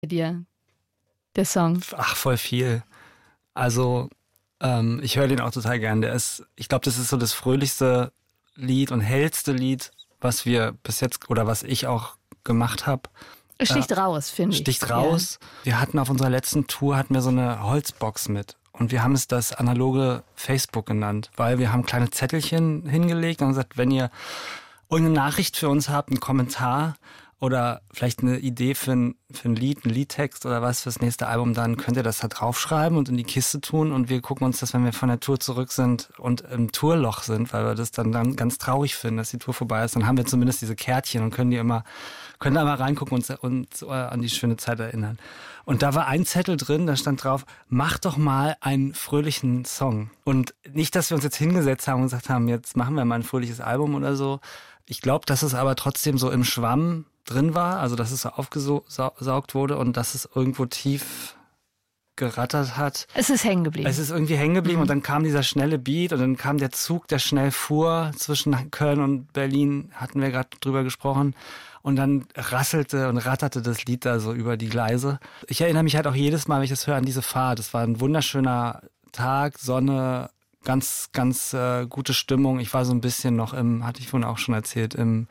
dir, der Song? Ach, voll viel. Also, ich höre den auch total gern. Ich glaube, das ist so das fröhlichste Lied und hellste Lied, was wir bis jetzt, oder was ich auch gemacht habe. Sticht raus, finde ich. Sticht raus. Ja. Wir hatten auf unserer letzten Tour so eine Holzbox mit. Und wir haben es das analoge Facebook genannt, weil wir haben kleine Zettelchen hingelegt und gesagt, wenn ihr irgendeine Nachricht für uns habt, einen Kommentar oder vielleicht eine Idee für ein Lied, einen Liedtext oder was fürs nächste Album, dann könnt ihr das da draufschreiben und in die Kiste tun. Und wir gucken uns das, wenn wir von der Tour zurück sind und im Tourloch sind, weil wir das dann ganz traurig finden, dass die Tour vorbei ist, dann haben wir zumindest diese Kärtchen und können da mal reingucken und uns an die schöne Zeit erinnern. Und da war ein Zettel drin, da stand drauf, mach doch mal einen fröhlichen Song. Und nicht, dass wir uns jetzt hingesetzt haben und gesagt haben, jetzt machen wir mal ein fröhliches Album oder so. Ich glaube, dass es aber trotzdem so im Schwamm drin war, also dass es so aufgesaugt wurde und dass es irgendwo tief gerattert hat. Es ist hängen geblieben. Es ist irgendwie hängen geblieben und dann kam dieser schnelle Beat und dann kam der Zug, der schnell fuhr zwischen Köln und Berlin, hatten wir gerade drüber gesprochen. Und dann rasselte und ratterte das Lied da so über die Gleise. Ich erinnere mich halt auch jedes Mal, wenn ich das höre, an diese Fahrt. Es war ein wunderschöner Tag, Sonne, ganz, ganz gute Stimmung. Ich war so ein bisschen noch hatte ich vorhin auch schon erzählt, im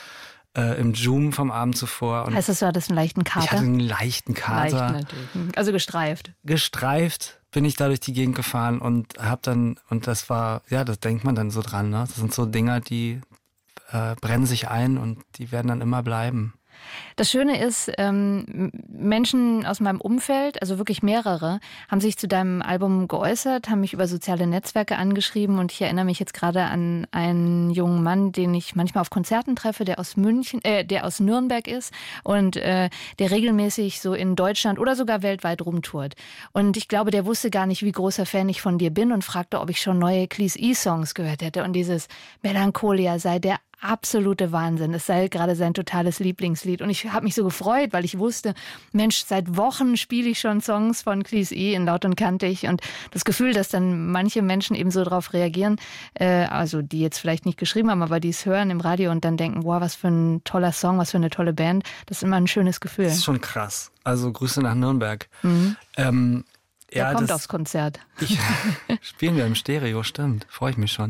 Joom vom Abend zuvor. Und heißt das, du hattest einen leichten Kater? Ich hatte einen leichten Kater. Leicht natürlich. Also gestreift. Gestreift bin ich da durch die Gegend gefahren und das war, ja, das denkt man dann so dran, ne? Das sind so Dinger, die brennen sich ein und die werden dann immer bleiben. Das Schöne ist, Menschen aus meinem Umfeld, also wirklich mehrere, haben sich zu deinem Album geäußert, haben mich über soziale Netzwerke angeschrieben und ich erinnere mich jetzt gerade an einen jungen Mann, den ich manchmal auf Konzerten treffe, der aus Nürnberg ist und der regelmäßig so in Deutschland oder sogar weltweit rumtourt. Und ich glaube, der wusste gar nicht, wie großer Fan ich von dir bin und fragte, ob ich schon neue Cleese E-Songs gehört hätte. Und dieses Melancholia sei der absolute Wahnsinn. Es sei gerade sein totales Lieblingslied. Und ich habe mich so gefreut, weil ich wusste, Mensch, seit Wochen spiele ich schon Songs von Cleese E in Laut und Kantig. Und das Gefühl, dass dann manche Menschen eben so darauf reagieren, also die jetzt vielleicht nicht geschrieben haben, aber die es hören im Radio und dann denken, wow, was für ein toller Song, was für eine tolle Band. Das ist immer ein schönes Gefühl. Das ist schon krass. Also Grüße nach Nürnberg. Mhm. Der kommt aufs Konzert. Spielen wir im Stereo, stimmt. Freue ich mich schon.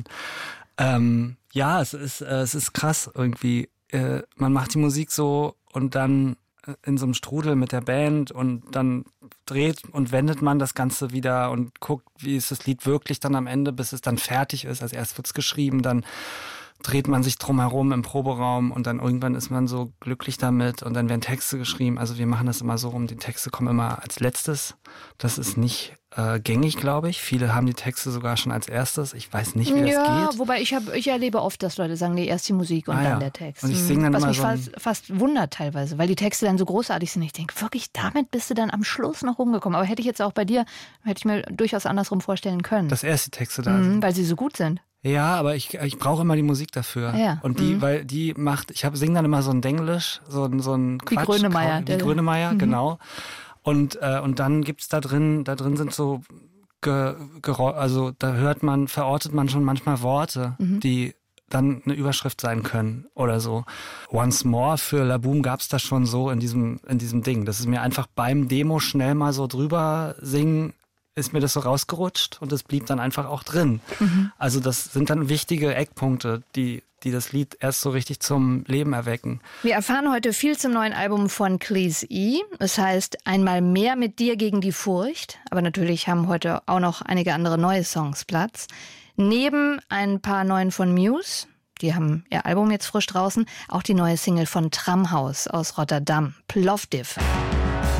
Ja, es ist krass irgendwie. Man macht die Musik so und dann in so einem Strudel mit der Band und dann dreht und wendet man das Ganze wieder und guckt, wie ist das Lied wirklich dann am Ende, bis es dann fertig ist. Also erst wird's geschrieben, dann dreht man sich drumherum im Proberaum und dann irgendwann ist man so glücklich damit und dann werden Texte geschrieben. Also wir machen das immer so rum, die Texte kommen immer als letztes. Das ist nicht gängig, glaube ich. Viele haben die Texte sogar schon als erstes. Ich weiß nicht, wie das geht. Ja, wobei ich erlebe oft, dass Leute sagen, nee, erst die Musik und dann der Text. Und ich singe dann was immer mich fast wundert teilweise, weil die Texte dann so großartig sind. Ich denke, wirklich, damit bist du dann am Schluss noch rumgekommen. Aber hätte ich jetzt auch bei dir, hätte ich mir durchaus andersrum vorstellen können. Dass erst die Texte da sind. Weil sie so gut sind. Ja, aber ich brauche immer die Musik dafür. Ja. Und weil die macht, singe dann immer so ein Denglisch, so ein Quatsch. Wie Grönemeyer, genau. Und dann gibt's da drin sind so also da verortet man schon manchmal Worte, die dann eine Überschrift sein können oder so. Once More für La Boom gab's da schon so in diesem Ding. Das ist mir einfach beim Demo schnell mal so drüber singen, ist mir das so rausgerutscht und das blieb dann einfach auch drin. Also das sind dann wichtige Eckpunkte, die das Lied erst so richtig zum Leben erwecken. Wir erfahren heute viel zum neuen Album von Cleese E. Es heißt Einmal mehr mit dir gegen die Furcht. Aber natürlich haben heute auch noch einige andere neue Songs Platz. Neben ein paar neuen von Muse, die haben ihr Album jetzt frisch draußen, auch die neue Single von Tramhaus aus Rotterdam, Plovdiv.